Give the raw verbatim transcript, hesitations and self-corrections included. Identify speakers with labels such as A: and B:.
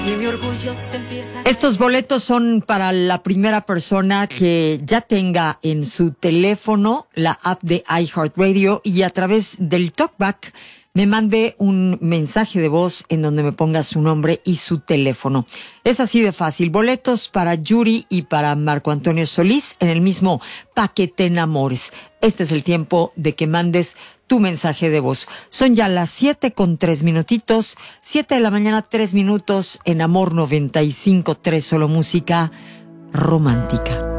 A: Y mi orgullo se empieza a...
B: Estos boletos son para la primera persona que ya tenga en su teléfono la app de iHeartRadio y a través del TalkBack me mande un mensaje de voz en donde me ponga su nombre y su teléfono. Es así de fácil. Boletos para Yuri y para Marco Antonio Solís en el mismo paquete en Amores. Este es el tiempo de que mandes tu mensaje de voz. Son ya las siete con tres minutitos, siete de la mañana, tres minutos en Amor noventa y cinco tres, solo música romántica.